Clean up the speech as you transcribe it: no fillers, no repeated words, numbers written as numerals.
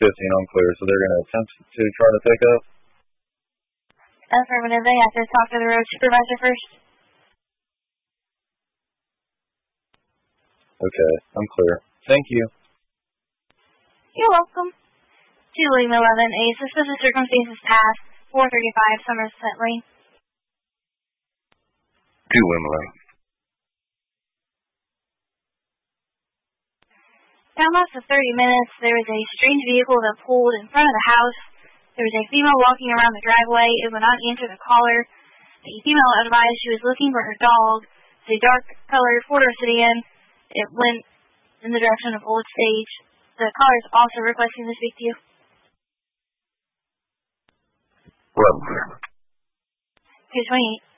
unclear, so they're going to attempt to try to pick up? Affirmative. They have to talk to the road supervisor first. Okay, I'm clear. Thank you. You're welcome. 2 Lima 11, a suspicious circumstances past 435 Somerset Lane. 2 Lima 11. Down last of 30 minutes, there was a strange vehicle that pulled in front of the house. There was a female walking around the driveway. It would not answer the caller. The female advised she was looking for her dog. It's a dark-colored four-door sedan. It went in the direction of Old Stage. The caller is also requesting to speak to you. 11 clear. 228.